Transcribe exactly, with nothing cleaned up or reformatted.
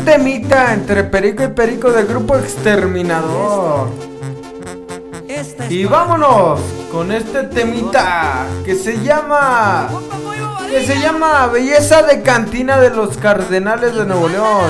temita entre Perico y Perico del grupo Exterminador. Y vámonos con este temita que se llama que se llama Belleza de Cantina de los Cardenales de Nuevo León.